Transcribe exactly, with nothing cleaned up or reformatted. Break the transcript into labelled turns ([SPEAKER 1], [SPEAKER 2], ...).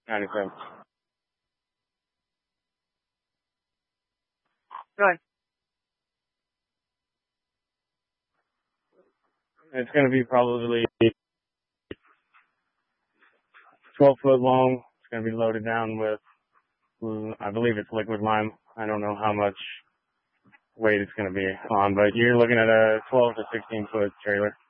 [SPEAKER 1] ninety-seven.
[SPEAKER 2] Go ahead.
[SPEAKER 1] It's going to be probably twelve foot long. It's going to be loaded down with, I believe it's liquid lime. I don't know how much weight it's going to be on, but you're looking at a twelve to sixteen foot trailer.